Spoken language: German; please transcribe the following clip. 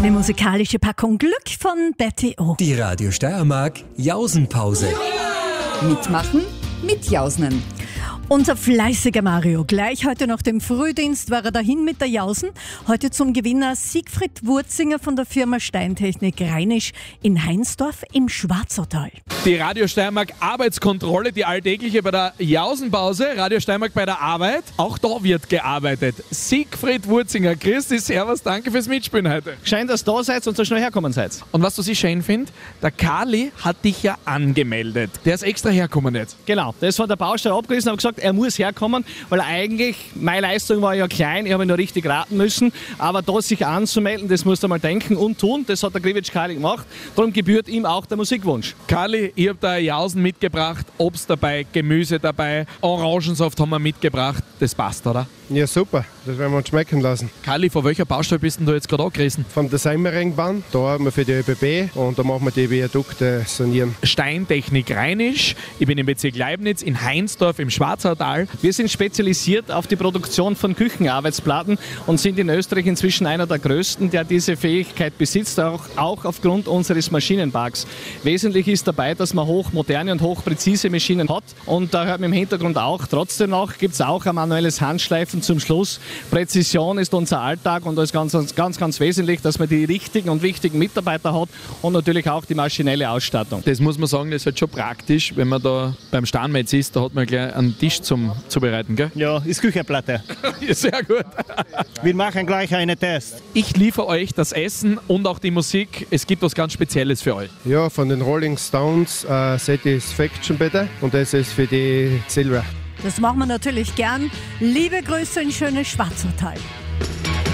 Eine musikalische Packung Glück von Betty O. Die Radio Steiermark Jausenpause. Mitmachen, mitjausnen. Unser fleißiger Mario, gleich heute nach dem Frühdienst war er dahin mit der Jausen. Heute zum Gewinner Siegfried Wurzinger von der Firma Steintechnik Rheinisch in Heinsdorf im Schwarzautal. Die Radio Steiermark Arbeitskontrolle, die alltägliche bei der Jausenpause, Radio Steiermark bei der Arbeit. Auch da wird gearbeitet. Siegfried Wurzinger, Christi, servus, danke fürs Mitspielen heute. Schön, dass ihr da seid und so schnell herkommen seid. Und was ich schön finde, der Kali hat dich ja angemeldet. Der ist extra hergekommen jetzt. Genau, der ist von der Baustelle abgerissen und hat gesagt, er muss herkommen, weil eigentlich, meine Leistung war ja klein, ich habe nur richtig raten müssen, aber da sich anzumelden, das musst du mal denken und tun, das hat der Grivitsch Kali gemacht, darum gebührt ihm auch der Musikwunsch. Kali, ich habe da Jausen mitgebracht, Obst dabei, Gemüse dabei, Orangensaft haben wir mitgebracht, das passt, oder? Ja, super, das werden wir uns schmecken lassen. Kali, von welcher Baustelle bist denn du jetzt gerade angerissen? Von der Seimerengbahn, da haben wir für die ÖBB und da machen wir die Viadukte sanieren. Steintechnik Rheinisch, ich bin im Bezirk Leibniz, in Heinsdorf im Schwarzautal. Wir sind spezialisiert auf die Produktion von Küchenarbeitsplatten und sind in Österreich inzwischen einer der größten, der diese Fähigkeit besitzt, auch aufgrund unseres Maschinenparks. Wesentlich ist dabei, dass man hochmoderne und hochpräzise Maschinen hat und da hört man im Hintergrund auch, trotzdem noch gibt es auch ein manuelles Handschleifen zum Schluss. Präzision ist unser Alltag und da ist ganz wesentlich, dass man die richtigen und wichtigen Mitarbeiter hat und natürlich auch die maschinelle Ausstattung. Das muss man sagen, das ist halt schon praktisch, wenn man da beim Steinmetz ist, da hat man gleich einen Tisch zum Zubereiten, gell? Ja, ist Küchenplatte. Ja, sehr gut. Wir machen gleich einen Test. Ich liefere euch das Essen und auch die Musik. Es gibt was ganz Spezielles für euch. Ja, von den Rolling Stones Satisfaction bitte und das ist für die Silver. Das machen wir natürlich gern. Liebe Grüße in schönes Schwarzautal.